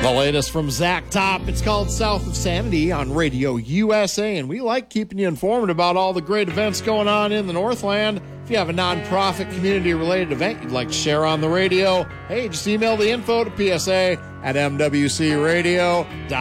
The latest from Zach Top. It's called South of Sanity on Radio USA, and we like keeping you informed about all the great events going on in the Northland. If you have a nonprofit community-related event you'd like to share on the radio, hey, just email the info to PSA@mwcradio.com.